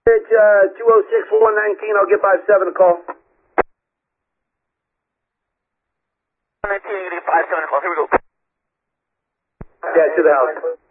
It's 206-119. I'll get by 7 to call. 119, 5, 7 o'clock. Here we go. Yeah, to the house.